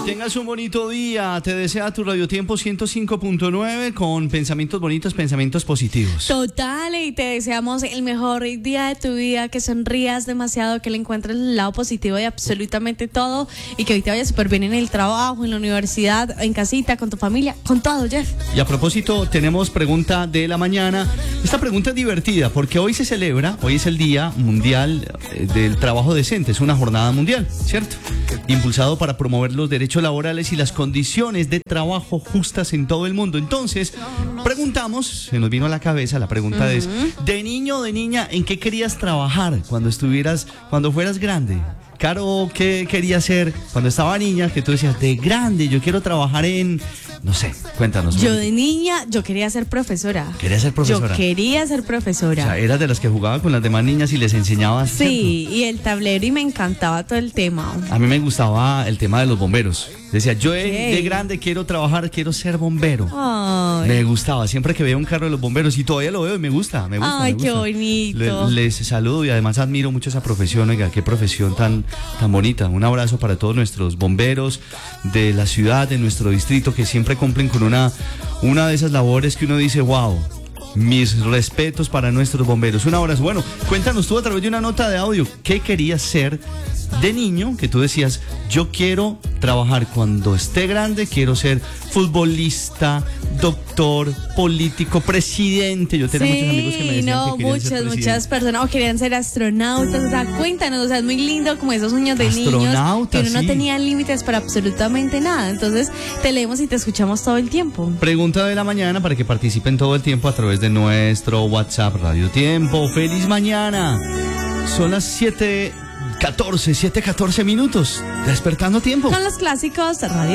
tengas un bonito día. Te desea tu Radiotiempo 105.9 con pensamientos bonitos, pensamientos positivos. Total, y te deseamos el mejor día de tu vida, que sonrías demasiado, que le encuentres el lado positivo de absolutamente todo y que hoy te vaya súper bien en el trabajo, en la universidad, en casita, con tu familia, con todo, Jeff. Y a propósito, tenemos pregunta de la mañana. Esta pregunta es divertida porque hoy se celebra, hoy es el Día Mundial del Trabajo Decente, es una jornada mundial, ¿cierto? Impulsado para promover los derechos laborales y las condiciones de trabajo justas en todo el mundo. Entonces, preguntamos, se nos vino a la cabeza la pregunta es, de niño o de niña, ¿en qué querías trabajar cuando fueras grande? Caro, ¿qué quería hacer cuando estaba niña? Que tú decías, de grande, yo quiero trabajar en... No sé, cuéntanos. Yo de niña, yo quería ser profesora. ¿Querías ser profesora? Yo quería ser profesora. O sea, eras de las que jugaban con las demás niñas y les enseñabas. Sí, ¿cierto? y el tablero, y me encantaba todo el tema. A mí me gustaba el tema de los bomberos. Decía, yo de grande quiero trabajar, quiero ser bombero. Ay. Me gustaba, siempre que veía un carro de los bomberos, y todavía lo veo y me gusta. Ay, qué bonito. Les saludo y además admiro mucho esa profesión. Oiga, qué profesión tan bonita. Un abrazo para todos nuestros bomberos de la ciudad, de nuestro distrito, que siempre cumplen con una de esas labores que uno dice, wow. Mis respetos para nuestros bomberos. Un abrazo. Bueno, cuéntanos tú a través de una nota de audio, ¿qué querías ser de niño? Que tú decías, yo quiero trabajar cuando esté grande, quiero ser futbolista, doctor, político, presidente. Yo tenía muchos amigos que me decían que querían ser presidente. Muchas personas o querían ser astronautas. O sea, cuéntanos, o sea, es muy lindo como esos sueños de niños, que uno no tenía límites para absolutamente nada. Entonces, te leemos y te escuchamos todo el tiempo. Pregunta de la mañana para que participen todo el tiempo a través de nuestro WhatsApp Radio Tiempo. ¡Feliz mañana! Son las 7:14 minutos. Despertando tiempo. Son los clásicos Radio